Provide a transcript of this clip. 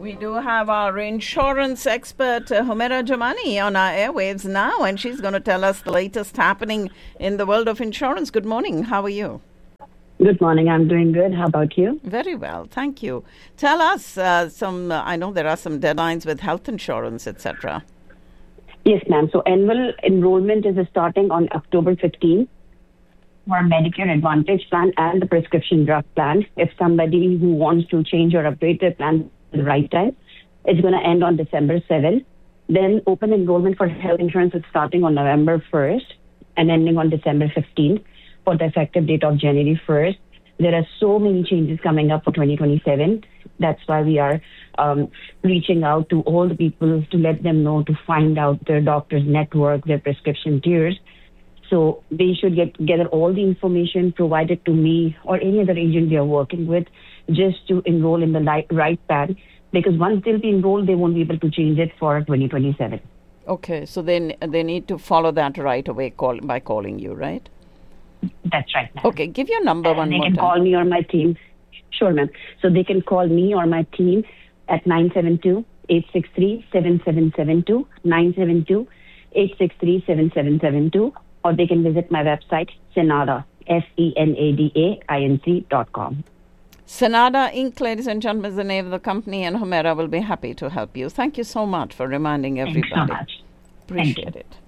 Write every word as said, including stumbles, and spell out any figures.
We do have our insurance expert, uh, Humaira Jamani, on our airwaves now, and she's going to tell us the latest happening in the world of insurance. Good morning. How are you? Good morning. I'm doing good. How about you? Very well. Thank you. Tell us uh, some, uh, I know there are some deadlines with health insurance, et cetera. Yes, ma'am. So annual enrollment is starting on October fifteenth for Medicare Advantage plan and the prescription drug plan. If somebody who wants to change or upgrade their plan at the right time, it's going to end on December seventh. Then open enrollment for health insurance is starting on November first and ending on December fifteenth for the effective date of January first. There are so many changes coming up for twenty twenty-seven. That's why we are um, reaching out to all the people to let them know to find out their doctor's network, their prescription tiers. So they should get gather all the information provided to me or any other agent they are working with just to enroll in the li- right plan. Because once they'll be enrolled, they won't be able to change it for twenty twenty-seven. Okay, so then they need to follow that right away call, by calling you, right? That's right, ma'am. Okay, give your number and one they more can time. call me or my team. Sure, ma'am. So they can call me or my team at nine seven two, eight six three, seven seven seven two, nine seven two, eight six three, seven seven seven two, or they can visit my website, Senada, S E N A D A I N C dot com. Senada Incorporated, ladies and gentlemen, is the name of the company, and Humaira will be happy to help you. Thank you so much for reminding everybody. Thanks so much. Appreciate Thank you. it.